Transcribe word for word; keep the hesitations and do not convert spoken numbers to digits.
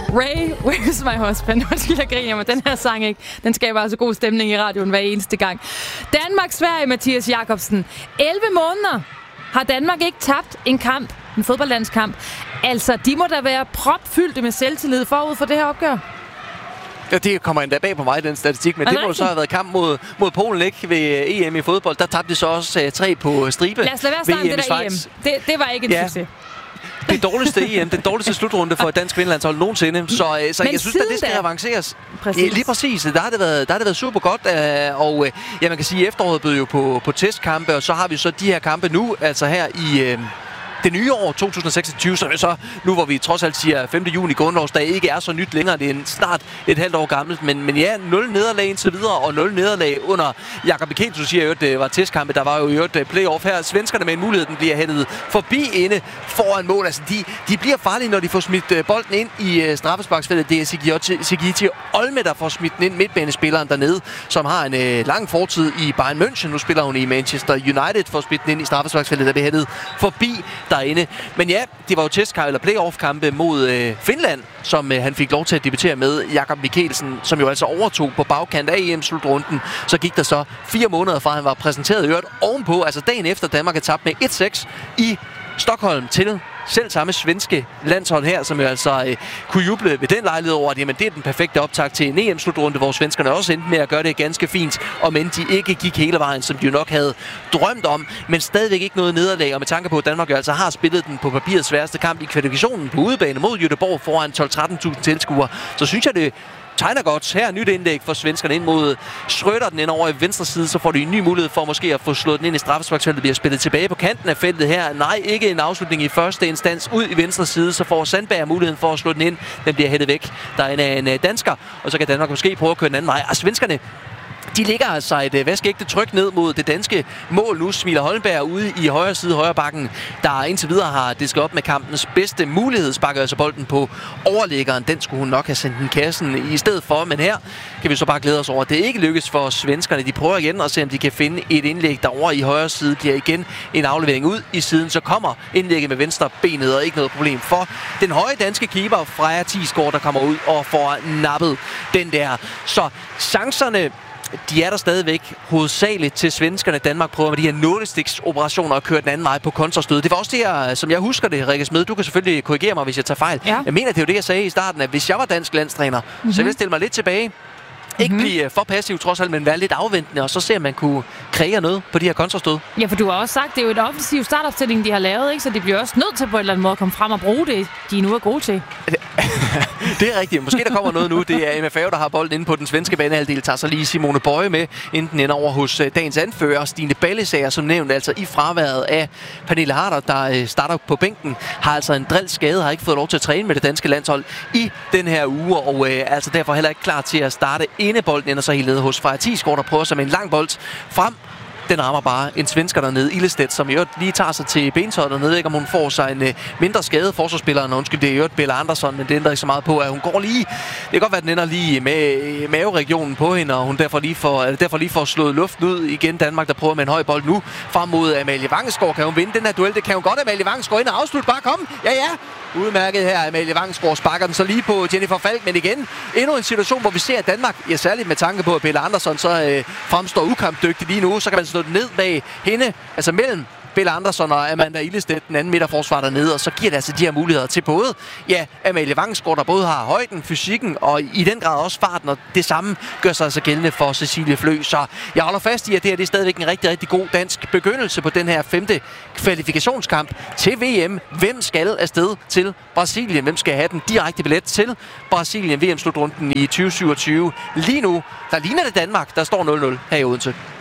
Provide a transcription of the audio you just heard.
Ray, Where's My Husband? Undskyld, jeg griner, men den her sang ikke. Den skaber altså god stemning i radioen hver eneste gang. Danmark-Sverige, Mathias Jakobsen. elleve måneder har Danmark ikke tabt en kamp, en fodboldlandskamp. Altså, de må da være propfyldte med selvtillid forud for det her opgør. Ja, det kommer endda bag på mig, den statistik, men det, det må så have været kamp mod, mod Polen, ikke? Ved E M i fodbold. Der tabte de så også uh, tre på stribe. Lad os lade være snakke det der E M. Det, det var ikke en ja. succes. Det dårligste E M, den dårligste slutrunde for et dansk kvindelandshold nogensinde. Så, så jeg synes, at det skal avanceres. Præcis. Lige præcis. Der har det været, der har det været super godt. Og ja, man kan sige, at efteråret bød jo på, på testkampe, og så har vi så de her kampe nu, altså her i... det nye år, to tusind seksogtyve, så, så nu hvor vi trods alt siger femte juni grundlovsdag, ikke er så nyt længere. Det er en snart et halvt år gammelt, men, men ja, nul nederlag indtil videre, og nul nederlag under Jakob Mikkelsen, siger jo, at det var testkampe. Der var jo et playoff her. Svenskerne med en mulighed, den bliver hættet forbi inde foran mål. Altså, de, de bliver farlige, når de får smidt bolden ind i straffesparksfeltet. Det er Sigiti Olme, der får smidt den ind, midtbanespilleren dernede, som har en øh, lang fortid i Bayern München. Nu spiller hun i Manchester United, for at smidt den ind i straffesparksfeltet, der bliver hættet forbi derinde. Men ja, det var jo testkamp eller playoff-kampe mod øh, Finland, som øh, han fik lov til at debutere med. Jakob Mikkelsen, som jo altså overtog på bagkant af E M-slutrunden. Så gik der så fire måneder fra, han var præsenteret i øvrigt ovenpå, altså dagen efter Danmark er tabt med et seks i Stockholm til selv samme svenske landshold her, som jo altså øh, kunne juble ved den lejlighed over, at jamen, det er den perfekte optakt til en E M-slutrunde, hvor svenskerne også endte med at gøre det ganske fint, og men de ikke gik hele vejen, som de jo nok havde drømt om, men stadigvæk ikke noget nederlag, og med tanke på, at Danmark jo altså har spillet den på papiret sværeste kamp i kvalifikationen på udebane mod Göteborg foran tolv til tretten tusind tilskuere, så synes jeg, det tegner godt. Her er nyt indlæg for svenskerne ind mod Schröder, den ind over i venstre side, så får de en ny mulighed for måske at få slået den ind i straffesparksfeltet. Bliver spillet tilbage på kanten af feltet her. Nej, ikke en afslutning i første instans ud i venstre side, så får Sandberg muligheden for at slå den ind. Den bliver hættet væk. Der er en, en dansker, og så kan Danmark måske prøve at køre den anden vej. Og svenskerne, de ligger altså et vaskeægte tryk ned mod det danske mål. Nu smiler Holmberg ude i højre side, højre bakken, der indtil videre har disket op med kampens bedste mulighed. Sparker altså bolden på overlæggeren. Den skulle hun nok have sendt den kassen i stedet for. Men her kan vi så bare glæde os over, at det ikke lykkes for svenskerne. De prøver igen at se, om de kan finde et indlæg derovre i højre side. Bliver igen en aflevering ud i siden. Så kommer indlægget med venstre benet, og ikke noget problem for den høje danske keeper Freja Thiesgaard, der kommer ud og får nappet den der. Så chancerne, de er der stadigvæk hovedsageligt til svenskerne. Danmark prøver med de her nålestiksoperationer at køre den anden vej på kontrastød. Det var også det her, som jeg husker det, Rikke Smed. Du kan selvfølgelig korrigere mig, hvis jeg tager fejl. Ja. Jeg mener, det er jo det, jeg sagde i starten, at hvis jeg var dansk landstræner, mm-hmm. så ville jeg stille mig lidt tilbage. Ikke mm-hmm. blive for passiv trods alt, men være lidt afventende, og så se, om man kunne kreere noget på de her kontrastød. Ja, for du har også sagt, det er jo et offensivt startopstilling, de har lavet, ikke? Så de bliver også nødt til på en eller anden måde at komme frem og bruge det, de nu er gode til. Det er rigtigt. Måske der kommer noget nu. Det er M F A, der har bolden inde på den svenske banehalvdel. Tager så lige Simone Bøje med, inden den ender over hos dagens anfører, Stine Ballesager, som nævnt, altså i fraværet af Pernille Harder, der starter på bænken, har altså en drillskade, har ikke fået lov til at træne med det danske landshold i den her uge, og øh, altså derfor heller ikke klar til at starte. Bolden ender så helt nede hos Freja Thiesgaard, der prøver sig med en lang bold frem. Den rammer bare en svensker dernede, Illestedt, som i øvrigt lige tager sig til bentøjet dernede. Ikke om hun får sig en uh, mindre skade, forsvarsspilleren, undskyld, det er i øvrigt Bella Andersson, men det ændrer ikke så meget på, at hun går lige. Det kan godt være, at den ender lige med maveregionen på hende, og hun derfor lige får, derfor lige får slået luften ud igen. Danmark, der prøver med en høj bold nu frem mod Amalie Vangsgaard. Kan hun vinde den her duel? Det kan hun godt. Amalie Vangsgaard ind og afslutte. Bare kom. Ja, ja. Udmærket her. Amalie Vangsgaard sparker den så lige på Jennifer Falk, men igen endnu en situation, hvor vi ser, at Danmark, ja, særligt med tanke på, at Bella Andersson så øh, fremstår ukampdygtig lige nu, så kan man slå den ned bag hende, altså mellem Bella Andersson og Amanda Illestedt, den anden midterforsvar dernede, og så giver det altså de her muligheder til både, ja, Amalie Vangsgaard, der både har højden, fysikken og i den grad også farten, og det samme gør sig altså gældende for Cecilie Flø. Så jeg holder fast i, at det her det er stadigvæk en rigtig, rigtig god dansk begyndelse på den her femte kvalifikationskamp til V M. Hvem skal afsted til Brasilien? Hvem skal have den direkte billet til Brasilien V M-slutrunden i tyve syvogtyve? Lige nu, der ligner det Danmark, der står nul nul her i Odense.